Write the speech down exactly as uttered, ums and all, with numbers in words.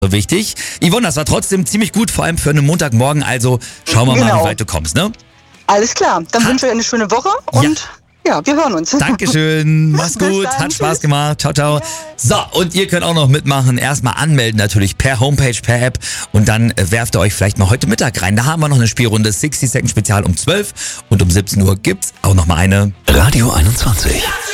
so wichtig. Yvonne, das war trotzdem ziemlich gut, vor allem für einen Montagmorgen. Also schauen wir Genau. mal, wie weit du kommst, ne? Alles klar, dann Ha- wünsche ich eine schöne Woche und ja, wir hören uns. Dankeschön, mach's Bis gut, dann, hat Spaß tschüss. gemacht, ciao, ciao. So, und ihr könnt auch noch mitmachen, erstmal anmelden natürlich per Homepage, per App und dann äh, werft ihr euch vielleicht mal heute Mittag rein. Da haben wir noch eine Spielrunde, sechzig Second Spezial um zwölf und um siebzehn Uhr gibt's auch noch mal eine. Radio einundzwanzig.